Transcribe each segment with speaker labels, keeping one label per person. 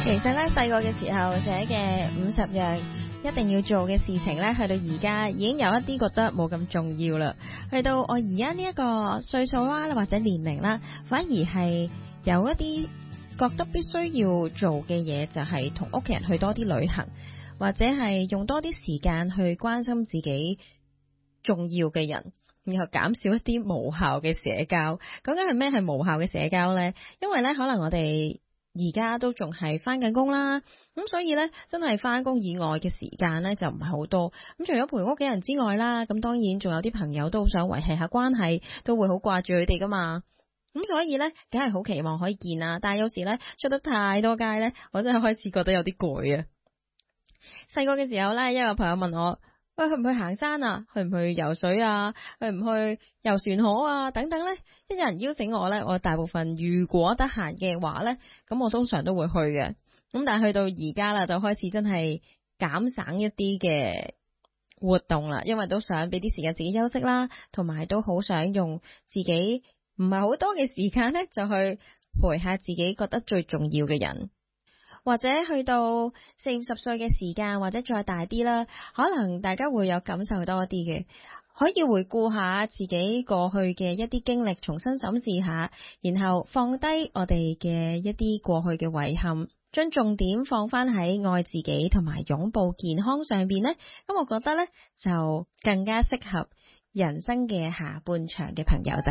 Speaker 1: 其實咧細個嘅時候寫嘅50樣一定要做嘅事情咧，去到而家已經有一啲覺得冇咁重要啦。去到我而家呢一個歲數啦，或者年齡啦，反而係有一啲覺得必須要做嘅嘢，就係同屋企人去多啲旅行，或者係用多啲時間去關心自己重要嘅人，然後減少一啲無效嘅社交。究竟係咩係無效嘅社交呢？因為咧可能我哋而家都仲係翻緊工啦，咁所以咧真係翻工以外嘅時間咧就唔係好多。咁除咗陪屋企人之外啦，咁當然仲有啲朋友都好想維繫下關係，都會好掛住佢哋噶嘛。咁所以咧，梗係好期望可以見啦。但係有時咧出得太多街咧，我真係開始覺得有啲攰啊。細個嘅時候咧，一個朋友問我：喂，去唔去行山啊？去唔去游水啊？去唔去遊船河啊？等等咧，一有人邀請我咧，我大部分如果得閒嘅話咧，咁我通常都會去嘅。咁但係去到而家啦，就開始真係減省一啲嘅活動啦，因為都想俾啲時間自己休息啦，同埋都好想用自己唔係好多嘅時間咧，就去陪下自己覺得最重要嘅人。或者去到40-50歲嘅時間，或者再大啲啦，可能大家會有感受多啲嘅，可以回顧下自己過去嘅一啲經歷，重新審視下，然後放低我哋嘅一啲過去嘅遺憾，將重點放翻喺愛自己同埋擁抱健康上邊呢。咁我覺得呢，就更加適合人生嘅下半場嘅朋友仔。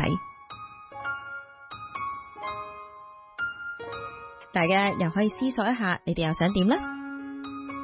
Speaker 1: 大家又可以思索一下，你哋又想點呢？